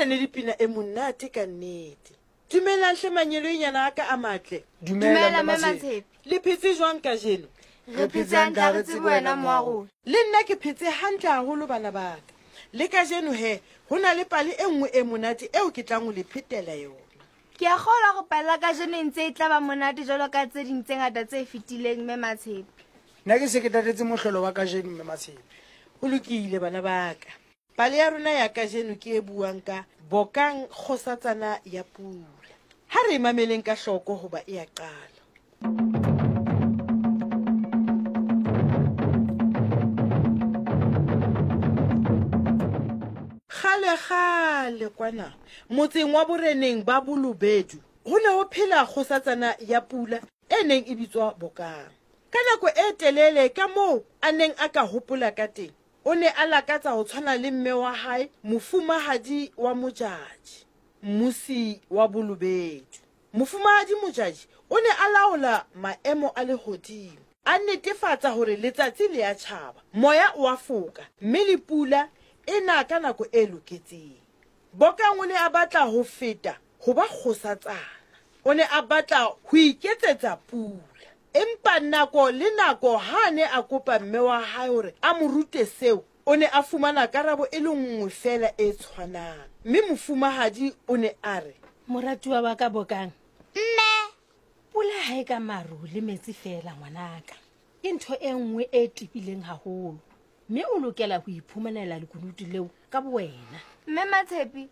ena ne dipina e monate ka nnete. Dumelang hle manyeloenyana a ka a matle. Dumela Mematshepi. Le phetse jwang kajeno? Re phetse hantle re tsebe wena moago. Le nna ke phetse hantle haholo bana ba ka. Le kajeno he, ho na le pale e nngwe e monate eo ke tlang ho le phetela yona. Ke a kgolwa go pala kajeno e ntse e tla ba monate jwalo ka tse ding tse ngata tse fetileng Mematshepi. Nna ke se ke tatetse mohlolo wa kajeno Mematshepi. O lokile bana ba ka. Pale ya rona ya kajeno ke e buang ka Bokang Kgosatsana ya Pula. Ha re mameleng ka hloko hoba e ya qala. Kgale kwana motseng wa boreneng ba Bolobedu ho ne ho phela kgosatsana ya Pula e neng e bitswa Bokang. Ka nako e telele ka moo a neng a ka hopola ka teng, o ne a lakatsa ho tshwana le mme wa hae Mofumahadi wa Mojaji, Mmusi wa Bolobedu. Mofumahadi Mojaji o ne a laola maemo a lehodimo, a netefatsa hore letsatsi le a tjhaba, moya o a foka, mme le pula ena ka nako e loketseng. Bokang o ne a batla ho feta ho ba kgosatsana. O ne a batla ho iketsetsa pula. Empa nako le nako ha ne a kopa mme wa hae hore a mo rute seo, o ne a fumana karabo e le nngwe fela e tshwanang. Mme Mofumahadi o ne a re, Moratuwa wa ka Bokang, Mme, pula ha e ka maru le metsi fela ngwanaka. Ke ntho e nngwe e tipileng haholo. Mme o lokela ho iphumanela lekunutu leo ka bowena. Mematshepi.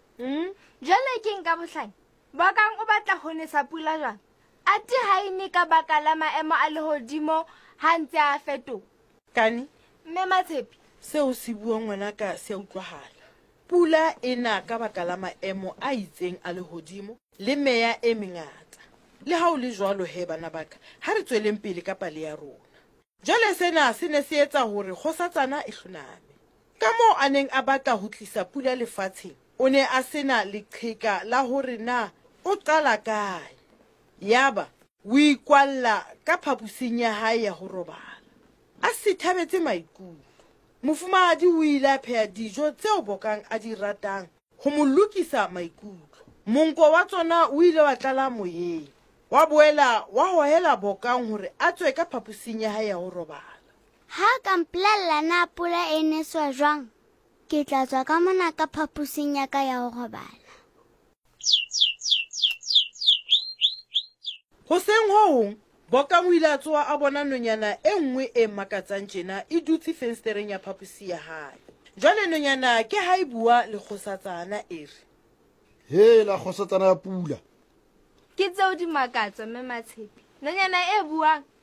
Jwale ke nka bohlanya. Bokang o batla ho nesa pula jwang? Ati ha ene ka baka la maemo a lehodimo ha ntse a fetoha. Kani, Mematshepi. seo se buang ngwanaka se a utlwahala. Pula ena ka baka la maemo a itseng a lehodimo le meya e mengata. Le ha o le jwalo he bana baka, ha re tsweleng pele ka pale ya rona. Jwale sena se ne se etsa hore kgosatsana e hloname. Ka moo a neng a batla ho tlisa pula lefatsheng, o ne a sena leqheka la hore na o qala kae. Yaba o ikwalla ka phaposing ya hae ya ho robala, a sithabetse maikutlo. Mofumahadi o ile a pheha dijo tseo Bokang a di ratang ho mo lokisa maikutlo. Monko wa tsona o ile wa tlala moyeng, wa boela wa hohela Bokang hore a tswe ka phaposing ya hae ya ho robala. Ha ka mpolella na pula e neswa jwang, ke tla tswa ka mona ka phaposing ya ka ya ho robala. Hoseng ho hong, Bokang o ile a tsoha a bona nonyana e nngwe e makatsang tjena e dutse fenstereng ya phaposi ya hae. Jwale nonyana ke ha e bua le kgosatsana e re, Hela kgosatsana ya Pula. Ke tseo di makatso Mematshepi. Nonyana e buang